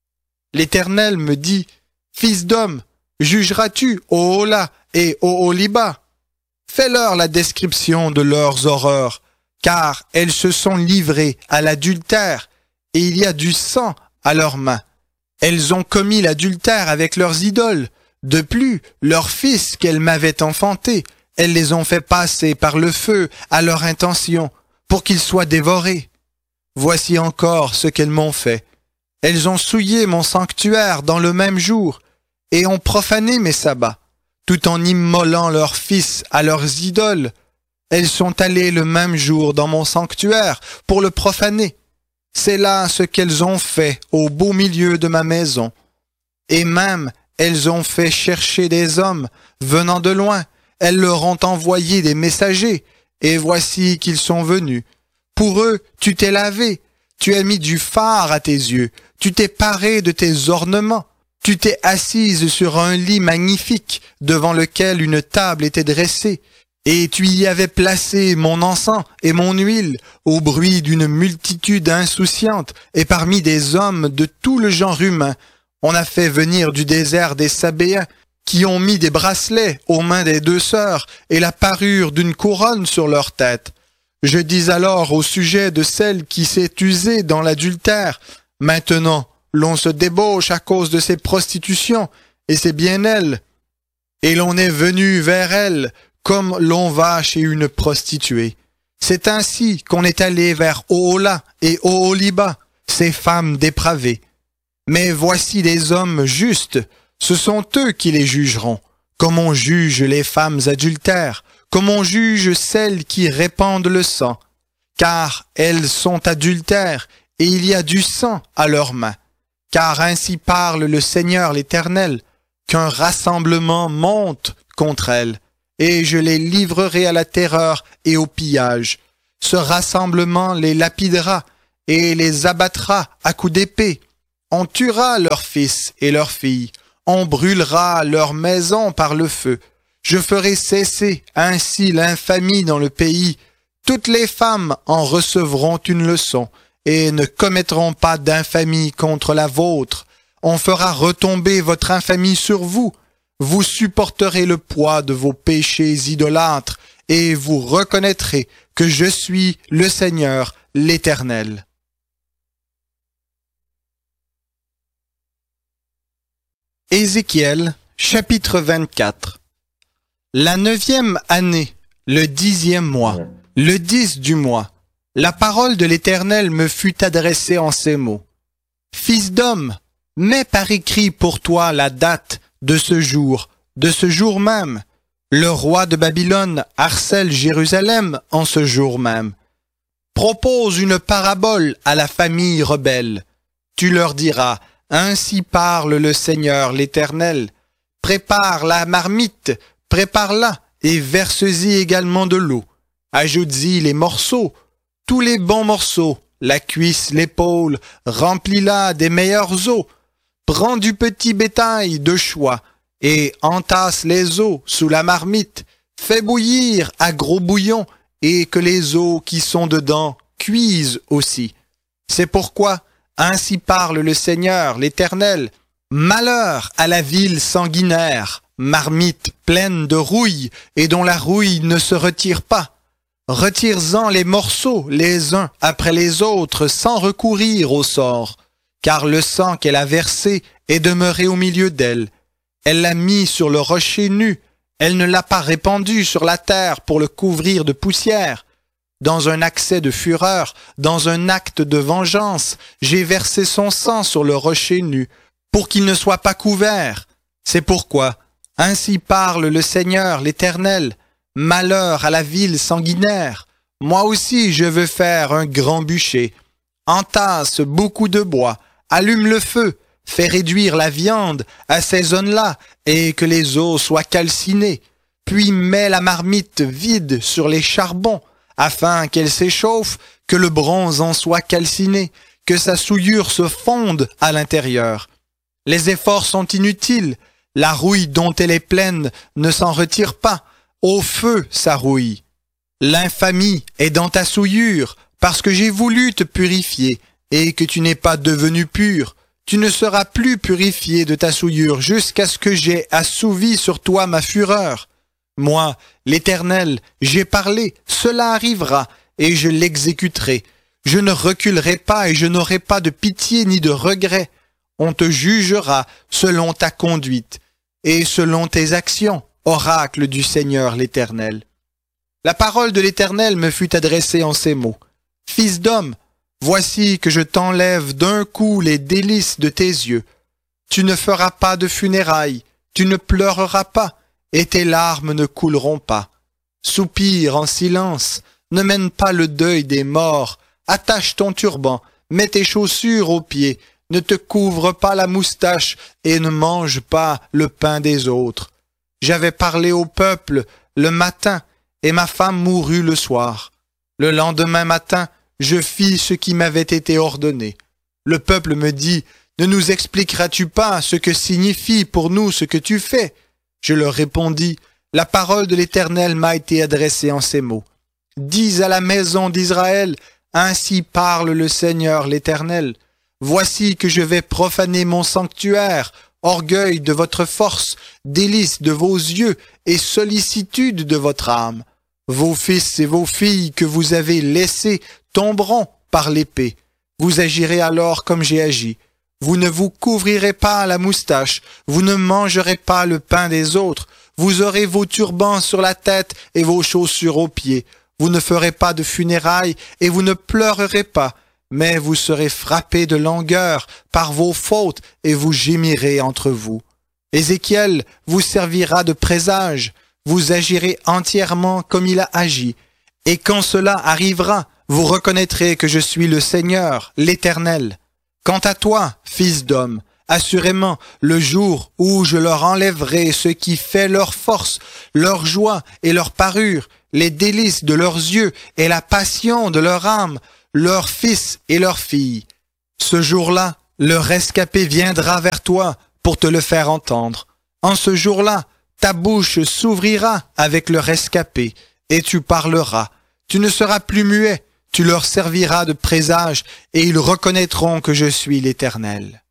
L'Éternel me dit, Fils d'homme, jugeras-tu Ohola et Oholiba? Fais-leur la description de leurs horreurs, car elles se sont livrées à l'adultère, et il y a du sang à leurs mains. Elles ont commis l'adultère avec leurs idoles. De plus, leurs fils qu'elles m'avaient enfantés, elles les ont fait passer par le feu à leur intention, pour qu'ils soient dévorés. Voici encore ce qu'elles m'ont fait. Elles ont souillé mon sanctuaire dans le même jour, et ont profané mes sabbats, tout en immolant leurs fils à leurs idoles. Elles sont allées le même jour dans mon sanctuaire pour le profaner. C'est là ce qu'elles ont fait au beau milieu de ma maison. Et même, elles ont fait chercher des hommes venant de loin. Elles leur ont envoyé des messagers, et voici qu'ils sont venus. Pour eux, tu t'es lavé, tu as mis du fard à tes yeux, tu t'es paré de tes ornements, tu t'es assise sur un lit magnifique devant lequel une table était dressée, et tu y avais placé mon encens et mon huile au bruit d'une multitude insouciante, et parmi des hommes de tout le genre humain, on a fait venir du désert des Sabéens, qui ont mis des bracelets aux mains des deux sœurs et la parure d'une couronne sur leur tête. Je dis alors au sujet de celle qui s'est usée dans l'adultère, maintenant l'on se débauche à cause de ses prostitutions, et c'est bien elle. Et l'on est venu vers elle comme l'on va chez une prostituée. C'est ainsi qu'on est allé vers Ohola et Oholiba, ces femmes dépravées. Mais voici des hommes justes, ce sont eux qui les jugeront, comme on juge les femmes adultères, comme on juge celles qui répandent le sang, car elles sont adultères, et il y a du sang à leurs mains. Car ainsi parle le Seigneur l'Éternel, qu'un rassemblement monte contre elles, et je les livrerai à la terreur et au pillage. Ce rassemblement les lapidera et les abattra à coups d'épée. On tuera leurs fils et leurs filles. On brûlera leurs maisons par le feu. Je ferai cesser ainsi l'infamie dans le pays. Toutes les femmes en recevront une leçon et ne commettront pas d'infamie contre la vôtre. On fera retomber votre infamie sur vous. Vous supporterez le poids de vos péchés idolâtres et vous reconnaîtrez que je suis le Seigneur, l'Éternel. Ézéchiel, chapitre 24. La 9e année, le 10e mois, le 10 du mois, la parole de l'Éternel me fut adressée en ces mots. Fils d'homme, mets par écrit pour toi la date de ce jour même. Le roi de Babylone harcèle Jérusalem en ce jour même. Propose une parabole à la famille rebelle. Tu leur diras, ainsi parle le Seigneur l'Éternel. Prépare la marmite, prépare-la et verse-y également de l'eau. Ajoute-y les morceaux, tous les bons morceaux, la cuisse, l'épaule, remplis-la des meilleurs os. Prends du petit bétail de choix et entasse les os sous la marmite. Fais bouillir à gros bouillon et que les os qui sont dedans cuisent aussi. C'est pourquoi, ainsi parle le Seigneur, l'Éternel, malheur à la ville sanguinaire, marmite pleine de rouille et dont la rouille ne se retire pas. Retire-en les morceaux les uns après les autres sans recourir au sort, car le sang qu'elle a versé est demeuré au milieu d'elle. Elle l'a mis sur le rocher nu, elle ne l'a pas répandu sur la terre pour le couvrir de poussière. Dans un accès de fureur, dans un acte de vengeance, j'ai versé son sang sur le rocher nu, pour qu'il ne soit pas couvert. C'est pourquoi, ainsi parle le Seigneur l'Éternel, malheur à la ville sanguinaire. Moi aussi je veux faire un grand bûcher. Entasse beaucoup de bois, allume le feu, fais réduire la viande, assaisonne-la, et que les os soient calcinés. Puis mets la marmite vide sur les charbons, afin qu'elle s'échauffe, que le bronze en soit calciné, que sa souillure se fonde à l'intérieur. Les efforts sont inutiles, la rouille dont elle est pleine ne s'en retire pas, au feu sa rouille. L'infamie est dans ta souillure, parce que j'ai voulu te purifier, et que tu n'es pas devenu pur. Tu ne seras plus purifié de ta souillure jusqu'à ce que j'aie assouvi sur toi ma fureur. Moi, l'Éternel, j'ai parlé, cela arrivera, et je l'exécuterai. Je ne reculerai pas et je n'aurai pas de pitié ni de regret. On te jugera selon ta conduite et selon tes actions, oracle du Seigneur l'Éternel. La parole de l'Éternel me fut adressée en ces mots. Fils d'homme, voici que je t'enlève d'un coup les délices de tes yeux. Tu ne feras pas de funérailles, tu ne pleureras pas, et tes larmes ne couleront pas. Soupire en silence, ne mène pas le deuil des morts, attache ton turban, mets tes chaussures aux pieds, ne te couvre pas la moustache et ne mange pas le pain des autres. J'avais parlé au peuple le matin, et ma femme mourut le soir. Le lendemain matin, je fis ce qui m'avait été ordonné. Le peuple me dit, ne nous expliqueras-tu pas ce que signifie pour nous ce que tu fais? Je leur répondis, la parole de l'Éternel m'a été adressée en ces mots. Dis à la maison d'Israël, ainsi parle le Seigneur l'Éternel. Voici que je vais profaner mon sanctuaire, orgueil de votre force, délice de vos yeux et sollicitude de votre âme. Vos fils et vos filles que vous avez laissés tomberont par l'épée. Vous agirez alors comme j'ai agi. Vous ne vous couvrirez pas la moustache, vous ne mangerez pas le pain des autres, vous aurez vos turbans sur la tête et vos chaussures aux pieds. Vous ne ferez pas de funérailles et vous ne pleurerez pas, mais vous serez frappés de langueur par vos fautes et vous gémirez entre vous. Ézéchiel vous servira de présage, vous agirez entièrement comme il a agi. Et quand cela arrivera, vous reconnaîtrez que je suis le Seigneur, l'Éternel. Quant à toi, fils d'homme, Assurément, le jour où je leur enlèverai ce qui fait leur force, leur joie et leur parure, les délices de leurs yeux et la passion de leur âme, leurs fils et leurs filles. Ce jour-là, le rescapé viendra vers toi pour te le faire entendre. En ce jour-là, ta bouche s'ouvrira avec le rescapé et tu parleras. Tu ne seras plus muet, tu leur serviras de présage et ils reconnaîtront que je suis l'Éternel.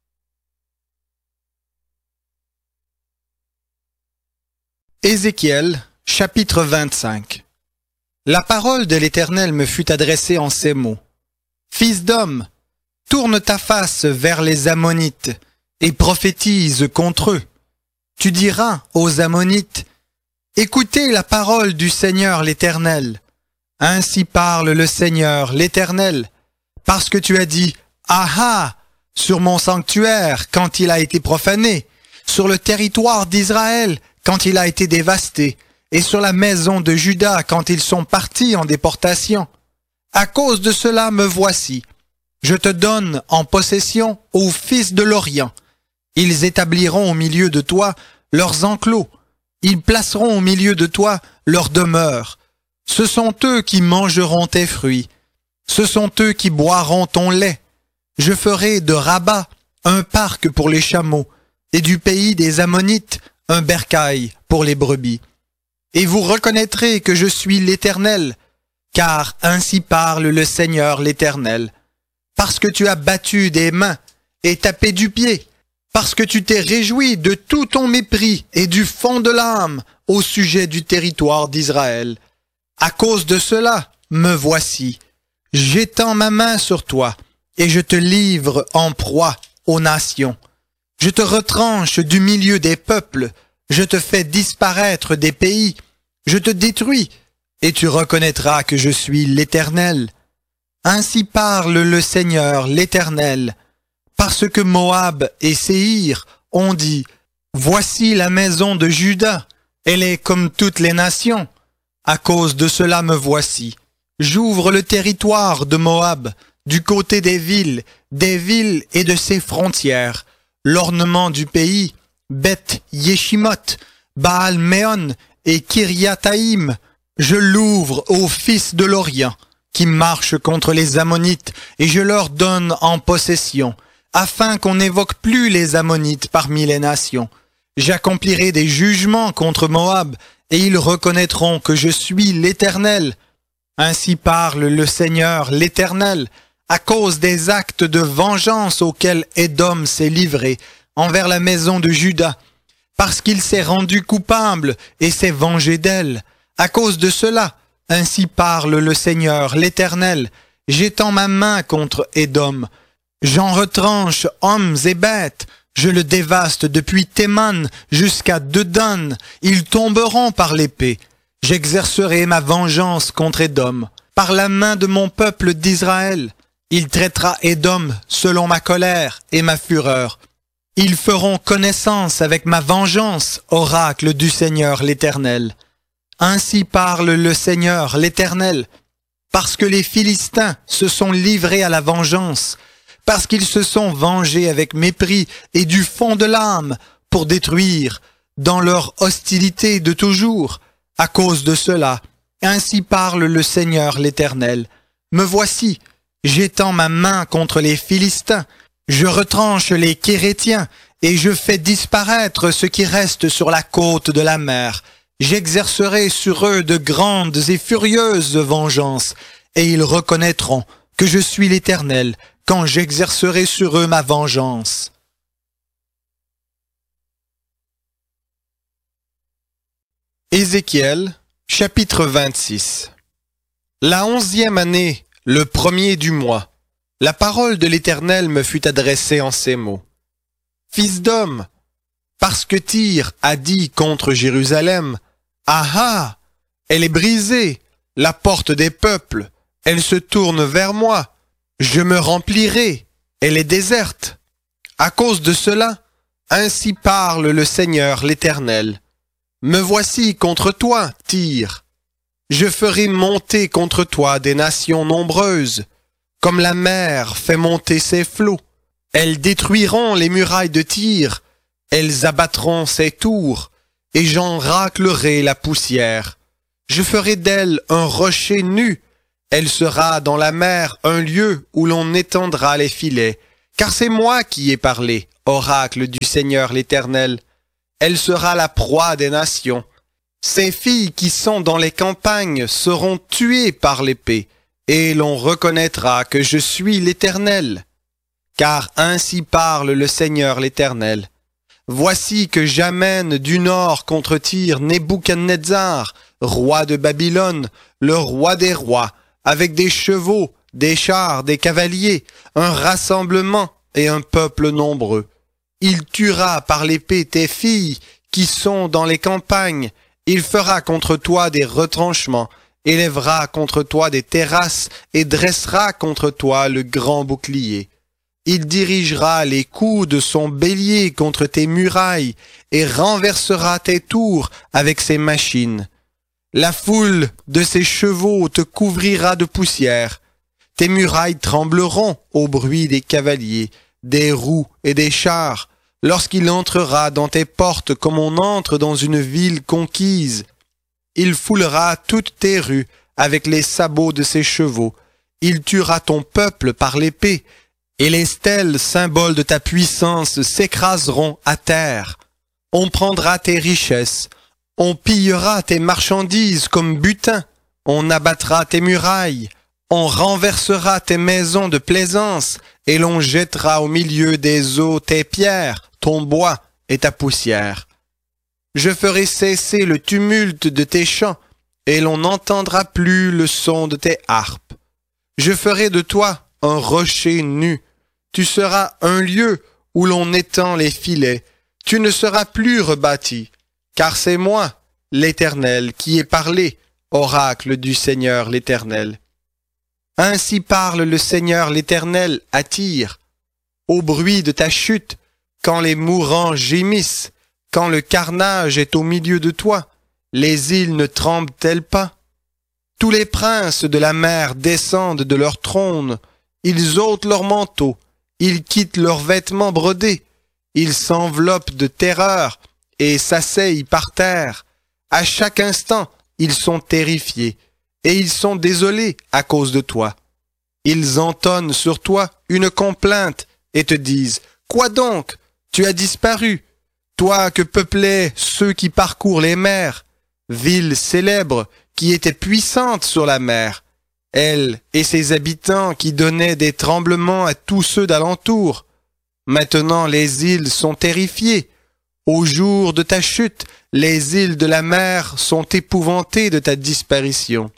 Ézéchiel, chapitre 25. La parole de l'Éternel me fut adressée en ces mots. Fils d'homme, tourne ta face vers les Ammonites et prophétise contre eux. Tu diras aux Ammonites, écoutez la parole du Seigneur l'Éternel. Ainsi parle le Seigneur l'Éternel, parce que tu as dit, ah ah, sur mon sanctuaire quand il a été profané, sur le territoire d'Israël quand il a été dévasté, et sur la maison de Juda quand ils sont partis en déportation. À cause de cela me voici. Je te donne en possession aux fils de l'Orient. Ils établiront au milieu de toi leurs enclos. Ils placeront au milieu de toi leur demeure. Ce sont eux qui mangeront tes fruits. Ce sont eux qui boiront ton lait. Je ferai de Rabat un parc pour les chameaux, et du pays des Ammonites un bercail pour les brebis. Et vous reconnaîtrez que je suis l'Éternel, car ainsi parle le Seigneur l'Éternel. Parce que tu as battu des mains et tapé du pied, parce que tu t'es réjoui de tout ton mépris et du fond de l'âme au sujet du territoire d'Israël. À cause de cela, me voici. J'étends ma main sur toi et je te livre en proie aux nations. Je te retranche du milieu des peuples, je te fais disparaître des pays, je te détruis, et tu reconnaîtras que je suis l'Éternel. Ainsi parle le Seigneur l'Éternel, parce que Moab et Séhir ont dit, voici la maison de Juda, elle est comme toutes les nations. À cause de cela me voici. J'ouvre le territoire de Moab, du côté des villes et de ses frontières. L'ornement du pays, Beth Yeshimoth, Baal Méon et Kiriataïm, je l'ouvre aux fils de l'Orient, qui marchent contre les Ammonites, et je leur donne en possession, afin qu'on n'évoque plus les Ammonites parmi les nations. J'accomplirai des jugements contre Moab, et ils reconnaîtront que je suis l'Éternel. Ainsi parle le Seigneur l'Éternel, à cause des actes de vengeance auxquels Édom s'est livré envers la maison de Juda, parce qu'il s'est rendu coupable et s'est vengé d'elle. À cause de cela, ainsi parle le Seigneur l'Éternel, j'étends ma main contre Édom. J'en retranche hommes et bêtes, je le dévaste depuis Théman jusqu'à Dedan, ils tomberont par l'épée. J'exercerai ma vengeance contre Édom, par la main de mon peuple d'Israël. Il traitera Édom selon ma colère et ma fureur. Ils feront connaissance avec ma vengeance, oracle du Seigneur l'Éternel. Ainsi parle le Seigneur l'Éternel, parce que les Philistins se sont livrés à la vengeance, parce qu'ils se sont vengés avec mépris et du fond de l'âme pour détruire, dans leur hostilité de toujours. À cause de cela, ainsi parle le Seigneur l'Éternel. Me voici, j'étends ma main contre les Philistins, je retranche les Kérétiens, et je fais disparaître ce qui reste sur la côte de la mer. J'exercerai sur eux de grandes et furieuses vengeances, et ils reconnaîtront que je suis l'Éternel, quand j'exercerai sur eux ma vengeance. Ézéchiel, chapitre 26. La 11e année, le 1er du mois, la parole de l'Éternel me fut adressée en ces mots. Fils d'homme, parce que Tyr a dit contre Jérusalem, ah ah, elle est brisée, la porte des peuples, elle se tourne vers moi, je me remplirai, elle est déserte. À cause de cela, ainsi parle le Seigneur l'Éternel. Me voici contre toi, Tyr. Je ferai monter contre toi des nations nombreuses, comme la mer fait monter ses flots. Elles détruiront les murailles de Tyr, elles abattront ses tours, et j'en raclerai la poussière. Je ferai d'elle un rocher nu, elle sera dans la mer un lieu où l'on étendra les filets, car c'est moi qui ai parlé, oracle du Seigneur l'Éternel. Elle sera la proie des nations. Ces filles qui sont dans les campagnes seront tuées par l'épée, et l'on reconnaîtra que je suis l'Éternel. Car ainsi parle le Seigneur l'Éternel. Voici que j'amène du nord contre Tyr Nebuchadnezzar, roi de Babylone, le roi des rois, avec des chevaux, des chars, des cavaliers, un rassemblement et un peuple nombreux. Il tuera par l'épée tes filles qui sont dans les campagnes. Il fera contre toi des retranchements, élèvera contre toi des terrasses et dressera contre toi le grand bouclier. Il dirigera les coups de son bélier contre tes murailles et renversera tes tours avec ses machines. La foule de ses chevaux te couvrira de poussière. Tes murailles trembleront au bruit des cavaliers, des roues et des chars, lorsqu'il entrera dans tes portes comme on entre dans une ville conquise. Il foulera toutes tes rues avec les sabots de ses chevaux. Il tuera ton peuple par l'épée, et les stèles, symboles de ta puissance, s'écraseront à terre. On prendra tes richesses, on pillera tes marchandises comme butin, on abattra tes murailles, on renversera tes maisons de plaisance, et l'on jettera au milieu des eaux tes pierres, ton bois et ta poussière. Je ferai cesser le tumulte de tes chants, et l'on n'entendra plus le son de tes harpes. Je ferai de toi un rocher nu. Tu seras un lieu où l'on étend les filets. Tu ne seras plus rebâti, car c'est moi, l'Éternel, qui ai parlé, oracle du Seigneur l'Éternel. Ainsi parle le Seigneur l'Éternel à Tyr. Au bruit de ta chute, quand les mourants gémissent, quand le carnage est au milieu de toi, les îles ne tremblent-elles pas? Tous les princes de la mer descendent de leur trône, ils ôtent leurs manteaux, ils quittent leurs vêtements brodés, ils s'enveloppent de terreur et s'asseyent par terre. À chaque instant, ils sont terrifiés et ils sont désolés à cause de toi. Ils entonnent sur toi une complainte et te disent « Quoi donc? Tu as disparu, toi que peuplaient ceux qui parcourent les mers, ville célèbre qui était puissante sur la mer. » Elle et ses habitants qui donnaient des tremblements à tous ceux d'alentour. Maintenant les îles sont terrifiées. Au jour de ta chute, les îles de la mer sont épouvantées de ta disparition.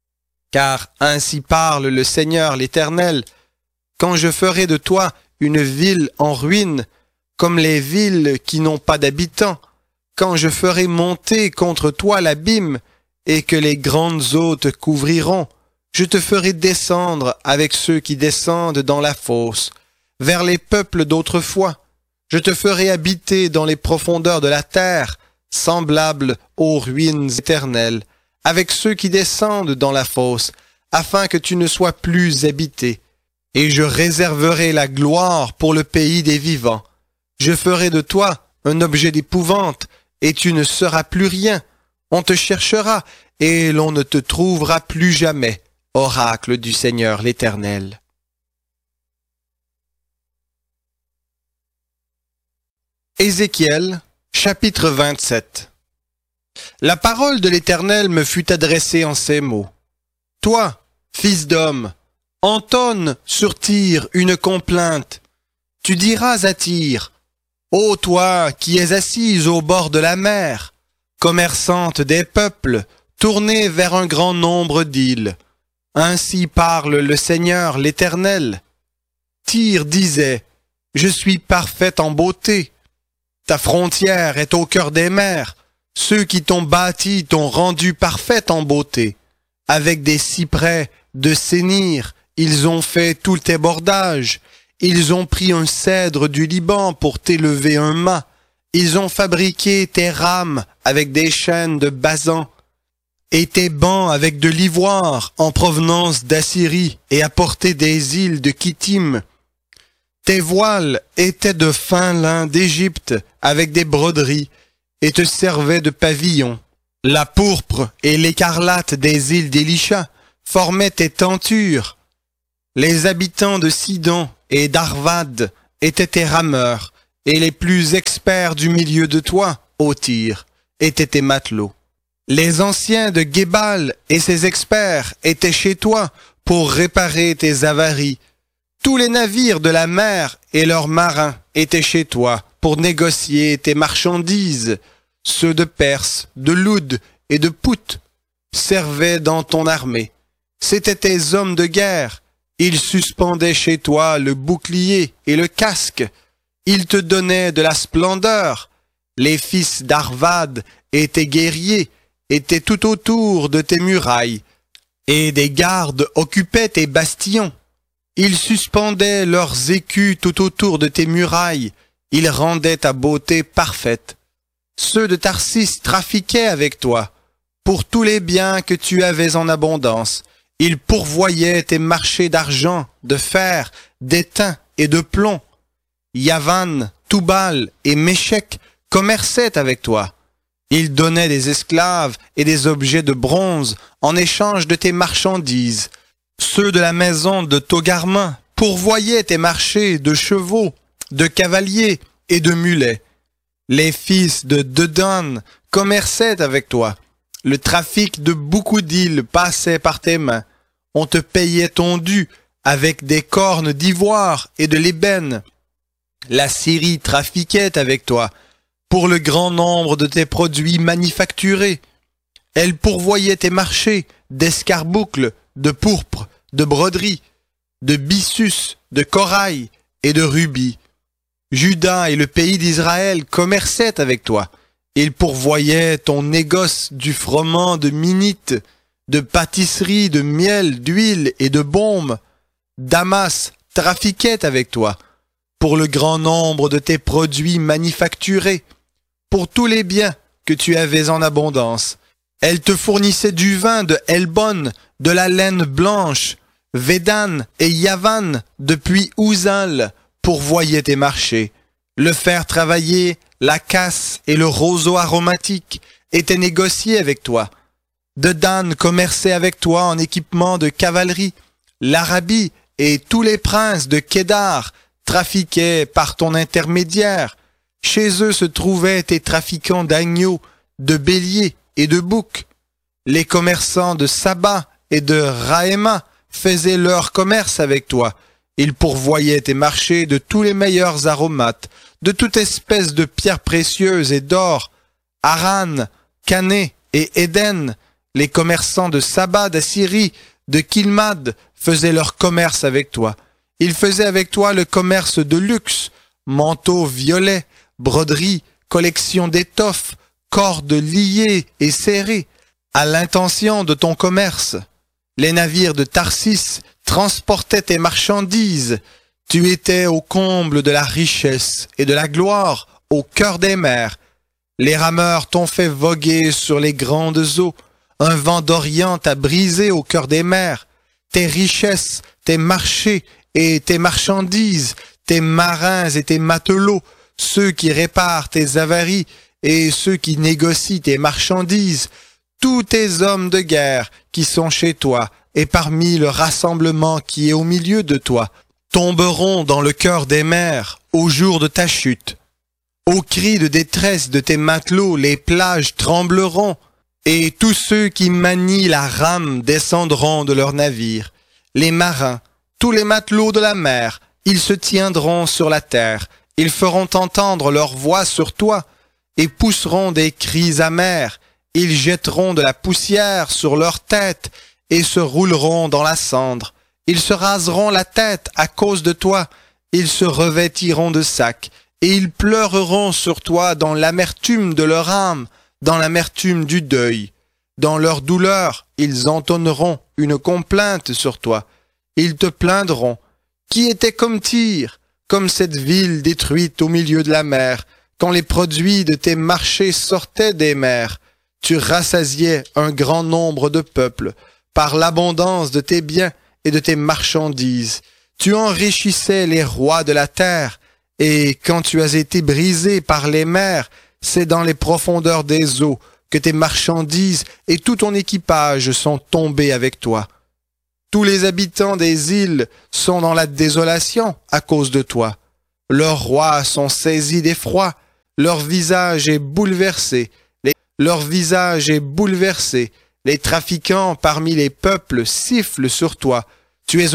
Car ainsi parle le Seigneur l'Éternel, quand je ferai de toi une ville en ruine, comme les villes qui n'ont pas d'habitants, quand je ferai monter contre toi l'abîme, et que les grandes eaux te couvriront, je te ferai descendre avec ceux qui descendent dans la fosse, vers les peuples d'autrefois. Je te ferai habiter dans les profondeurs de la terre, semblable aux ruines éternelles, avec ceux qui descendent dans la fosse, afin que tu ne sois plus habité. Et je réserverai la gloire pour le pays des vivants. Je ferai de toi un objet d'épouvante, et tu ne seras plus rien. On te cherchera, et l'on ne te trouvera plus jamais. Oracle du Seigneur l'Éternel. Ézéchiel, chapitre 27. La parole de l'Éternel me fut adressée en ces mots. Toi, fils d'homme, entonne sur Tyr une complainte. Tu diras à Tyr, ô toi qui es assise au bord de la mer, commerçante des peuples, tournée vers un grand nombre d'îles. Ainsi parle le Seigneur l'Éternel. Tyr disait, je suis parfaite en beauté. Ta frontière est au cœur des mers. Ceux qui t'ont bâti t'ont rendu parfaite en beauté. Avec des cyprès de Sénir, ils ont fait tous tes bordages. Ils ont pris un cèdre du Liban pour t'élever un mât. Ils ont fabriqué tes rames avec des chaînes de Basan et tes bancs avec de l'ivoire en provenance d'Assyrie et apporté des îles de Kittim. Tes voiles étaient de fin lin d'Égypte avec des broderies et te servaient de pavillon. La pourpre et l'écarlate des îles d'Élisha formaient tes tentures. Les habitants de Sidon et d'Arvad étaient tes rameurs, et les plus experts du milieu de toi, ô Tyr, étaient tes matelots. Les anciens de Gébal et ses experts étaient chez toi pour réparer tes avaries. Tous les navires de la mer et leurs marins étaient chez toi pour négocier tes marchandises. Ceux de Perse, de Loud et de Pout servaient dans ton armée. C'étaient tes hommes de guerre. Ils suspendaient chez toi le bouclier et le casque. Ils te donnaient de la splendeur. Les fils d'Arvad et tes guerriers étaient tout autour de tes murailles, et des gardes occupaient tes bastions. Ils suspendaient leurs écus tout autour de tes murailles. Ils rendaient ta beauté parfaite. Ceux de Tarsis trafiquaient avec toi pour tous les biens que tu avais en abondance. Ils pourvoyaient tes marchés d'argent, de fer, d'étain et de plomb. Yavan, Toubal et Méchec commerçaient avec toi. Ils donnaient des esclaves et des objets de bronze en échange de tes marchandises. Ceux de la maison de Togarma pourvoyaient tes marchés de chevaux, de cavaliers et de mulets. Les fils de Dedan commerçaient avec toi. Le trafic de beaucoup d'îles passait par tes mains. On te payait ton dû avec des cornes d'ivoire et de l'ébène. La Syrie trafiquait avec toi pour le grand nombre de tes produits manufacturés. Elle pourvoyait tes marchés d'escarboucles, de pourpre, de broderie, de byssus, de corail et de rubis. Juda et le pays d'Israël commerçaient avec toi. Ils pourvoyaient ton négoce du froment de minite, de pâtisserie, de miel, d'huile et de baume. Damas trafiquait avec toi pour le grand nombre de tes produits manufacturés, pour tous les biens que tu avais en abondance. Elle te fournissait du vin de Helbon, de la laine blanche. Védan et Yavan depuis Ouzal pourvoyaient tes marchés. Le fer travaillé, la casse et le roseau aromatique étaient négociés avec toi. Dedan commerçait avec toi en équipement de cavalerie. L'Arabie et tous les princes de Kédar trafiquaient par ton intermédiaire. Chez eux se trouvaient tes trafiquants d'agneaux, de béliers et de boucs. Les commerçants de Saba et de Raéma faisaient leur commerce avec toi. Ils pourvoyaient tes marchés de tous les meilleurs aromates, de toute espèce de pierres précieuses et d'or. Aran, Cané et Éden, les commerçants de Saba, d'Assyrie, de Kilmad, faisaient leur commerce avec toi. Ils faisaient avec toi le commerce de luxe, manteaux violets, broderies, collections d'étoffes, cordes liées et serrées, à l'intention de ton commerce. Les navires de Tarsis transportaient tes marchandises. Tu étais au comble de la richesse et de la gloire, au cœur des mers. Les rameurs t'ont fait voguer sur les grandes eaux. Un vent d'Orient t'a brisé au cœur des mers. Tes richesses, tes marchés et tes marchandises, tes marins et tes matelots, ceux qui réparent tes avaries et ceux qui négocient tes marchandises, tous tes hommes de guerre qui sont chez toi et parmi le rassemblement qui est au milieu de toi, tomberont dans le cœur des mers au jour de ta chute. Au cri de détresse de tes matelots, les plages trembleront, et tous ceux qui manient la rame descendront de leurs navires. Les marins, tous les matelots de la mer, ils se tiendront sur la terre, ils feront entendre leur voix sur toi, et pousseront des cris amers, ils jetteront de la poussière sur leur tête, et se rouleront dans la cendre. Ils se raseront la tête à cause de toi, ils se revêtiront de sacs, et ils pleureront sur toi dans l'amertume de leur âme, dans l'amertume du deuil. Dans leur douleur, ils entonneront une complainte sur toi. Ils te plaindront. Qui était comme Tyr, comme cette ville détruite au milieu de la mer, quand les produits de tes marchés sortaient des mers? Tu rassasiais un grand nombre de peuples par l'abondance de tes biens et de tes marchandises. Tu enrichissais les rois de la terre, et quand tu as été brisé par les mers, c'est dans les profondeurs des eaux que tes marchandises et tout ton équipage sont tombés avec toi. Tous les habitants des îles sont dans la désolation à cause de toi. Leurs rois sont saisis d'effroi, leur visage est bouleversé. Leur visage est bouleversé. Les trafiquants parmi les peuples sifflent sur toi. Tu es